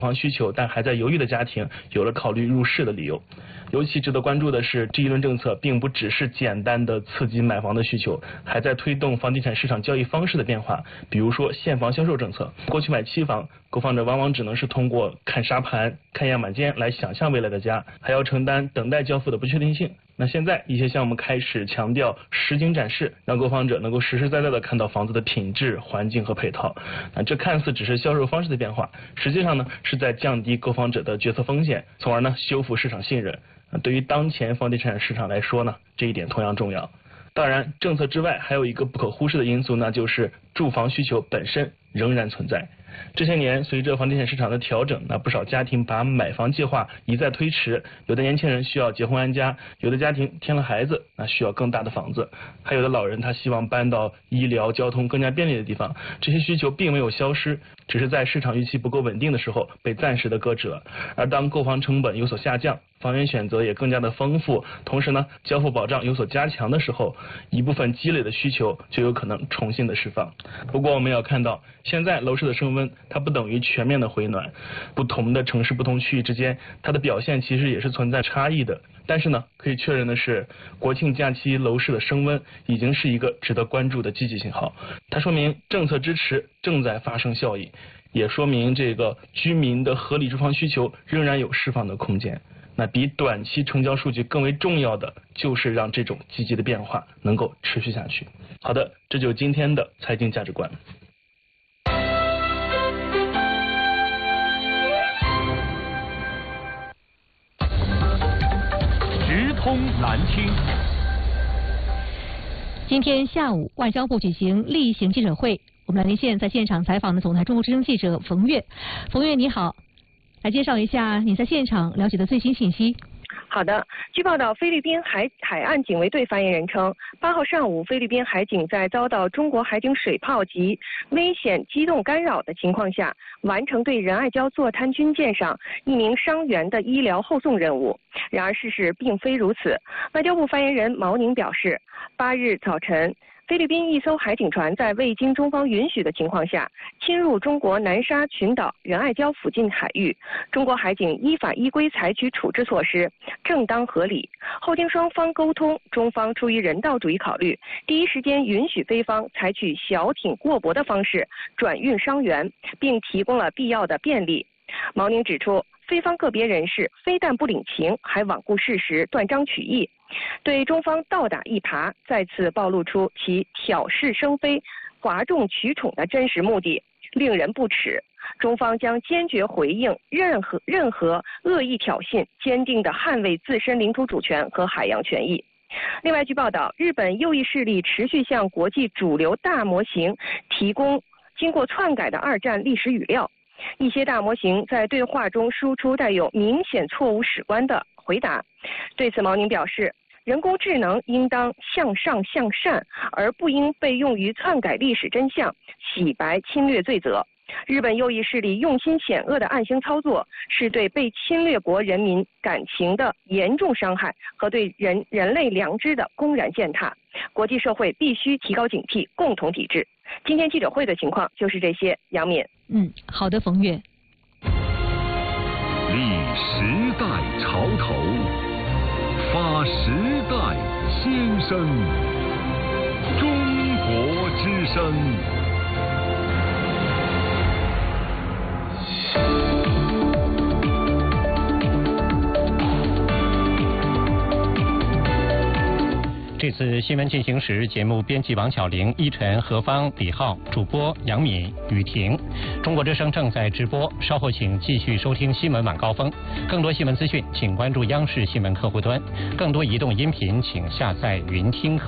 房需求但还在犹豫的家庭有了考虑入市的理由。尤其值得关注的是，这一轮政策并不只是简单的刺激买房的需求，还在推动房地产市场交易方式的变化。比如说现房销售政策，过去买期房，购房者往往只能是通过看沙盘、看样板间来想象未来的家，还要承担等待交付的不确定性。那现在一些项目开始强调实景展示，让购房者能够实实在在的看到房子的品质、环境和配套。那这看似只是销售方式的变化，实际上呢是在降低购房者的决策风险，从而呢修复市场信任。对于当前房地产市场来说呢，这一点同样重要。当然，政策之外还有一个不可忽视的因素，那就是住房需求本身仍然存在。这些年，随着房地产市场的调整，那不少家庭把买房计划一再推迟。有的年轻人需要结婚安家，有的家庭添了孩子，那需要更大的房子，还有的老人他希望搬到医疗、交通更加便利的地方。这些需求并没有消失，只是在市场预期不够稳定的时候被暂时的搁置了。而当购房成本有所下降，房源选择也更加的丰富，同时呢，交付保障有所加强的时候，一部分积累的需求就有可能重新的释放。不过我们要看到，现在楼市的升温它不等于全面的回暖，不同的城市、不同区域之间，它的表现其实也是存在差异的。但是呢，可以确认的是，国庆假期楼市的升温已经是一个值得关注的积极信号。它说明政策支持正在发生效益，也说明这个居民的合理住房需求仍然有释放的空间。那比短期成交数据更为重要的，就是让这种积极的变化能够持续下去。好的，这就是今天的财经价值观。 直通蓝厅。 今天下午，外交部举行例行记者会，我们来连线在现场采访的总台中国之声记者冯月。冯月，你好。来介绍一下你在现场了解的最新信息。 好的，据报道，菲律宾海岸警卫队发言人称，8号上午，菲律宾海警在遭到中国海警水炮及危险机动干扰的情况下，完成对仁爱礁坐滩军舰上一名伤员的医疗后送任务。然而，事实并非如此。外交部发言人毛宁表示，8日早晨，菲律宾一艘海警船在未经中方允许的情况下侵入中国南沙群岛仁爱礁附近海域，中国海警依法依规采取处置措施，正当合理。后经双方沟通，中方出于人道主义考虑，第一时间允许菲方采取小艇过驳的方式转运伤员，并提供了必要的便利。毛宁指出，菲方个别人士非但不领情，还罔顾事实，断章取义，对中方倒打一耙，再次暴露出其挑事生非、哗众取宠的真实目的，令人不齿。中方将坚决回应任何恶意挑衅，坚定地捍卫自身领土主权和海洋权益。另外，据报道，日本右翼势力持续向国际主流大模型提供经过篡改的二战历史语料。一些大模型在对话中输出带有明显错误史观的回答。对此，毛宁表示，人工智能应当向上向善，而不应被用于篡改历史真相、洗白侵略罪责。日本右翼势力用心险恶的暗箱操作，是对被侵略国人民感情的严重伤害和对人类良知的公然践踏。国际社会必须提高警惕，共同抵制。今天记者会的情况就是这些。杨敏。 好的，冯月。 立时代潮头，发时代新生，中国之声。 这次新闻进行时，节目编辑王小玲、依晨、何芳、李浩，主播杨敏、雨婷。中国之声正在直播，稍后请继续收听新闻晚高峰。更多新闻资讯，请关注央视新闻客户端。更多移动音频，请下载云听。